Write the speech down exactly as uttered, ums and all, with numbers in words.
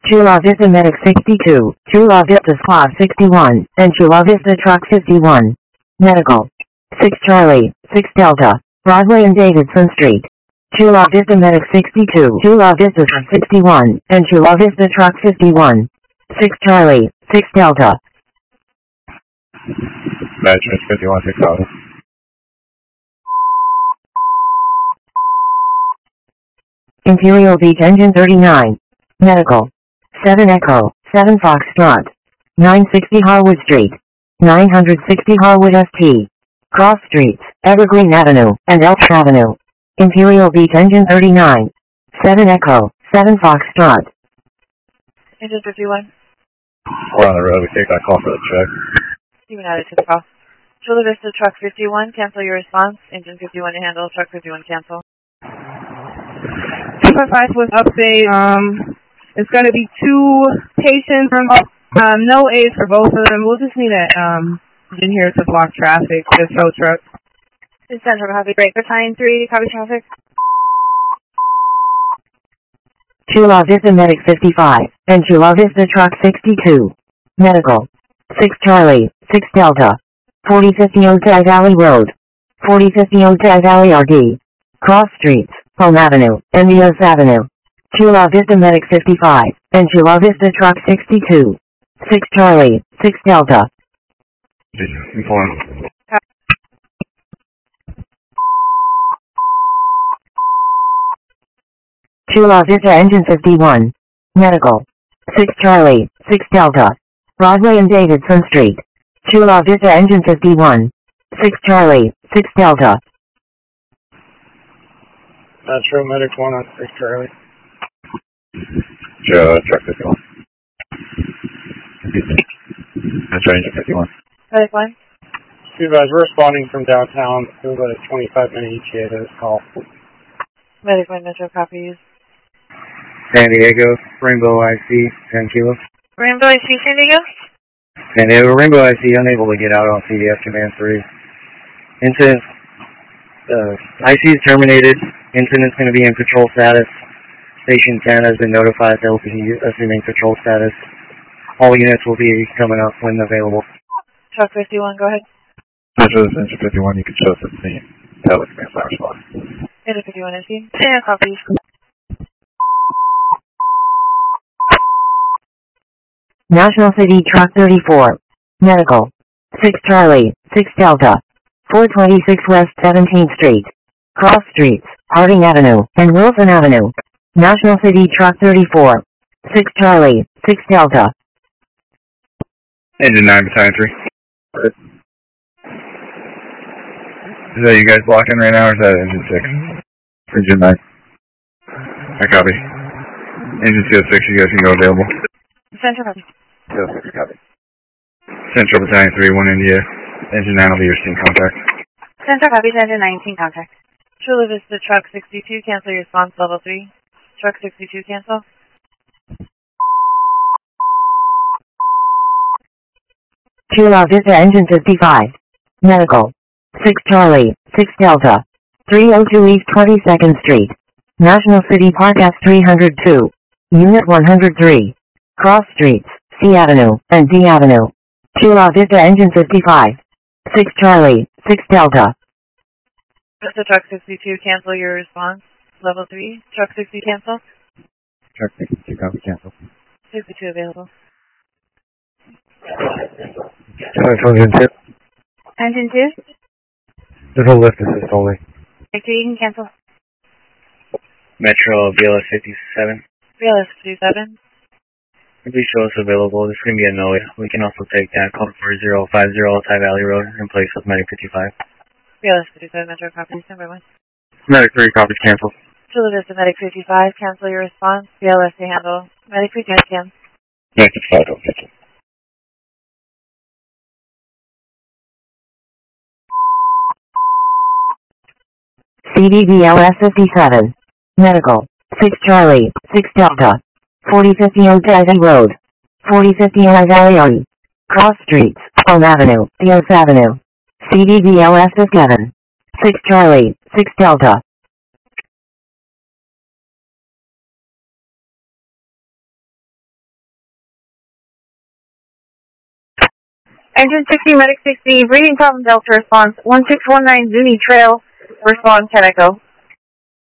Chula Vista Medic sixty-two, Chula Vista Spa sixty-one, and Chula Vista Truck fifty-one. Medical. six Charlie, six Delta, Broadway and Davidson Street. Chula Vista Medic sixty-two, Chula Vista sixty-one, and Chula Vista Truck fifty-one. six Charlie, six Delta. Management fifty-one, six Delta. Imperial Beach Engine thirty-nine. Medical. seven Echo, seven Foxtrot. nine sixty Harwood Street. nine sixty Harwood S T. Cross Streets, Evergreen Avenue, and Elks Avenue. Imperial Beach Engine thirty-nine. seven Echo, seven Foxtrot. Engine fifty-one. We're on the road. We take that call for the check. Even added to the call. Chula Vista Truck fifty-one, cancel your response. Engine fifty-one to handle. Truck fifty-one, cancel. two five five with update. Um, it's going to be two patients. Um, no aids for both of them. We'll just need a um in here to block traffic. Just tow truck. Central copy. Breaker sign three. Copy traffic. Chula Vista Medic fifty-five, and Chula Vista Truck sixty-two. Medical. six Charlie, six Delta. forty fifty Otay Valley Road. forty fifty Otay Valley R D. Cross Streets, Palm Avenue, and Eos Avenue. Chula Vista Medic fifty-five, and Chula Vista Truck sixty-two. six Charlie, six Delta. Inform. Chula Vista Engine fifty-one. Medical. six Charlie, six Delta. Broadway and Davidson Street. Chula Vista Engine fifty-one. six Charlie, six Delta. Metro Medic one on six Charlie. Joe, truck fifty-one. Metro Engine fifty-one. Medic one. Supervisor, we're responding from downtown. We'll go to twenty-five minute E T A to this call. Medic one, Metro copies. San Diego, Rainbow I C, ten kilos. Rainbow I C, San Diego? San Diego, Rainbow I C, unable to get out on C D F Command three. Incident, uh, I C is terminated. Incident's going to be in patrol status. Station ten has been notified they'll be assuming patrol status. All units will be coming up when available. Truck fifty-one, go ahead. Metro Engine fifty-one, you can show us the scene. Tell us command fire response. Engine fifty-one, S D. Yeah, copies. National City Truck thirty-four. Medical. six Charlie, six Delta. four twenty-six West seventeenth Street. Cross Streets, Harding Avenue, and Wilson Avenue. National City Truck thirty-four. six Charlie, six Delta. Engine nine, Battalion three. Is that you guys blocking right now, or is that Engine six? Engine nine. I copy. Engine two oh six, you guys can go available. Central copy. two oh six, copy. Central Battalion three, one India. Engine nine will be your scene contact. Central copies, engine nineteen, contact. Chula Vista Truck sixty-two, cancel your response level three. Truck sixty-two, cancel. Chula Vista Engine fifty-five. Medical. six Charlie, six Delta. three oh two East twenty-second Street. National City Park S three oh two. Unit one oh three. Cross Streets, C Avenue, and D Avenue. Chula Vista Engine fifty-five. six Charlie, six Delta. Vista Truck sixty-two, cancel your response. Level three. Truck sixty, cancel. Truck sixty-two, copy, cancel. sixty-two available. Engine two. Engine two. There's a lift assist only. Victor, you can cancel. Metro B L S fifty-seven. B L S fifty-seven. Please show us available. This is going to be a no. We can also take that call for zero five zero Otay Valley Road in place with Medic fifty-five. B L S fifty-seven, Metro copies, number one. Medic three, copies, cancel. Chula Vista Medic fifty-five, cancel your response. B L S to handle. Medic fifty-five, cam. Medic fifty-five, don't cancel. C D V L S fifty-seven. Medical. six Charlie, six Delta. forty fifty Otay Road. forty fifty Otay Valley R D. Cross Streets, Palm Avenue, Eos Avenue. C D V L S fifty-seven. six Charlie, six Delta. Engine sixty, Medic sixty, breathing problem Delta response, one six one nine Zuni Trail, response, Ted Echo.